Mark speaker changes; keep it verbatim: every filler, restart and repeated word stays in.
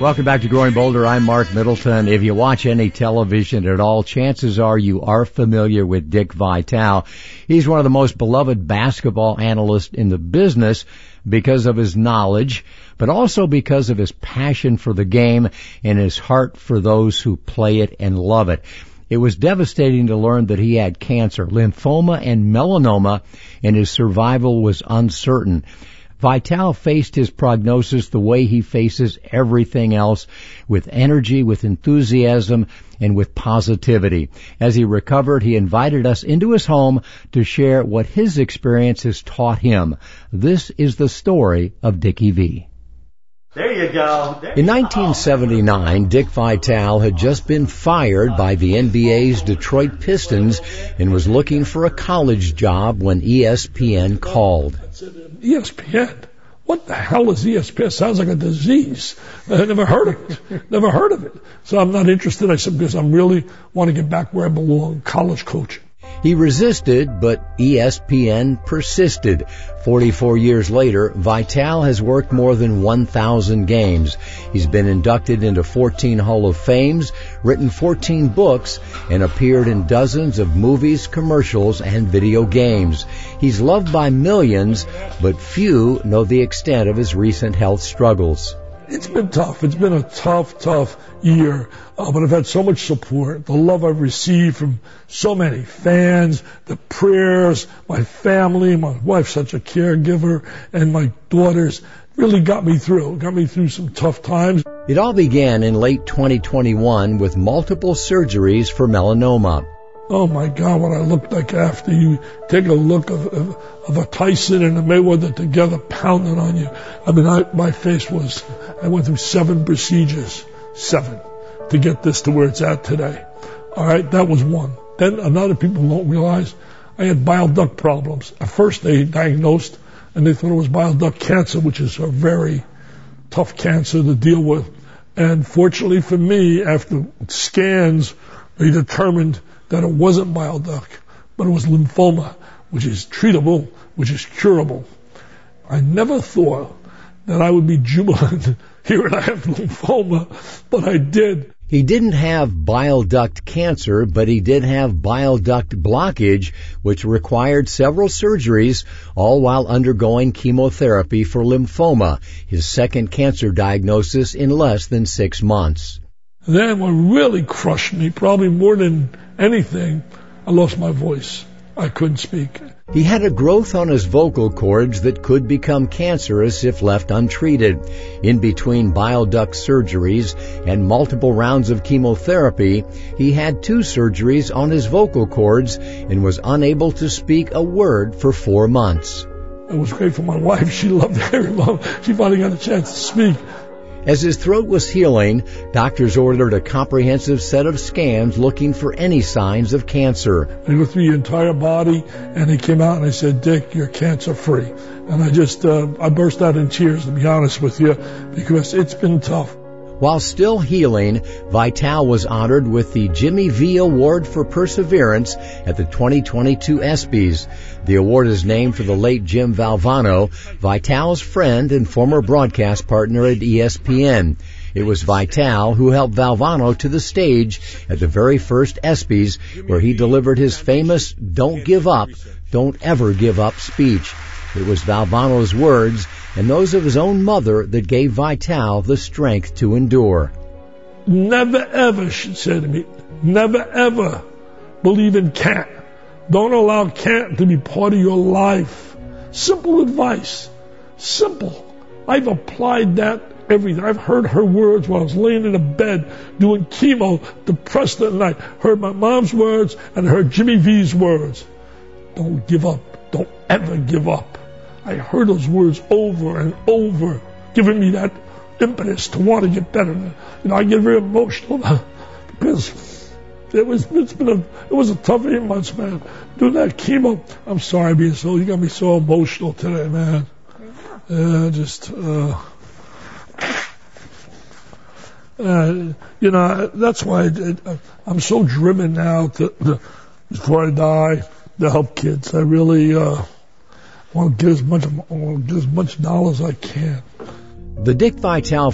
Speaker 1: Welcome back to Growing Bolder. I'm Mark Middleton. If you watch any television at all, chances are you are familiar with Dick Vitale. He's one of the most beloved basketball analysts in the business because of his knowledge, but also because of his passion for the game and his heart for those who play it and love it. It was devastating to learn that he had cancer, lymphoma, and melanoma, and his survival was uncertain. Vitale faced his prognosis the way he faces everything else, with energy, with enthusiasm, and with positivity. As he recovered, he invited us into his home to share what his experience has taught him. This is the story of Dickie V.
Speaker 2: There you go. There
Speaker 1: In nineteen seventy-nine, Dick Vitale had just been fired by the N B A's Detroit Pistons and was looking for a college job when E S P N called.
Speaker 3: E S P N? What the hell is E S P N? Sounds like a disease. I never heard of it. Never heard of it. So I'm not interested. I said, because I really want to get back where I belong, college coaching.
Speaker 1: He resisted, but E S P N persisted. Forty-four years later, Vitale has worked more than one thousand games. He's been inducted into fourteen Hall of Fames, written fourteen books, and appeared in dozens of movies, commercials, and video games. He's loved by millions, but few know the extent of his recent health struggles.
Speaker 3: It's been tough. It's been a tough, tough year. Uh, but I've had so much support, the love I've received from so many fans, the prayers, my family, my wife's such a caregiver, and my daughters really got me through, got me through some tough times.
Speaker 1: It all began in late twenty twenty-one with multiple surgeries for melanoma.
Speaker 3: Oh my God, what I looked like after. You take a look of, of, of a Tyson and a Mayweather together pounding on you. I mean, I, my face was, I went through seven procedures, seven, to get this to where it's at today. All right, that was one. Then another people don't realize I had bile duct problems. At first they diagnosed and they thought it was bile duct cancer, which is a very tough cancer to deal with. And fortunately for me, after scans, they determined that it wasn't bile duct, but it was lymphoma, which is treatable, which is curable. I never thought that I would be jubilant here and I have lymphoma, but I did.
Speaker 1: He didn't have bile duct cancer, but he did have bile duct blockage, which required several surgeries, all while undergoing chemotherapy for lymphoma, his second cancer diagnosis in less than six months.
Speaker 3: Then what really crushed me, probably more than anything, I lost my voice. I couldn't speak.
Speaker 1: He had a growth on his vocal cords that could become cancerous if left untreated. In between bile duct surgeries and multiple rounds of chemotherapy, he had two surgeries on his vocal cords and was unable to speak a word for four months.
Speaker 3: It was great for my wife. She loved hearing mom. She finally got a chance to speak.
Speaker 1: As his throat was healing, doctors ordered a comprehensive set of scans looking for any signs of cancer.
Speaker 3: I go through your entire body, and they came out and they said, Dick, you're cancer-free. And I just, uh, I burst out in tears, to be honest with you, because it's been tough.
Speaker 1: While still healing, Vitale was honored with the Jimmy V Award for Perseverance at the twenty twenty-two ESPYs. The award is named for the late Jim Valvano, Vitale's friend and former broadcast partner at E S P N. It was Vitale who helped Valvano to the stage at the very first ESPYs, where he delivered his famous "Don't give up, don't ever give up" speech. It was Valvano's words and those of his own mother that gave Vitale the strength to endure.
Speaker 3: Never ever, she said to me, never ever believe in can't. Don't allow can't to be part of your life. Simple advice. Simple. I've applied that everything. I've heard her words while I was laying in a bed doing chemo, depressed at night. Heard my mom's words and heard Jimmy V's words. Don't give up. Don't ever give up. I heard those words over and over, giving me that impetus to want to get better. You know, I get very emotional because it was it's been a it was a tough eight months, man. Doing that chemo. I'm sorry, being so you got me so emotional today, man. Yeah, just uh, uh, you know that's why I, I, I'm so driven now to, to before I die to help kids. I really. Uh, I want to get as much, I want to get as much dollars as I can.
Speaker 1: The Dick Vitale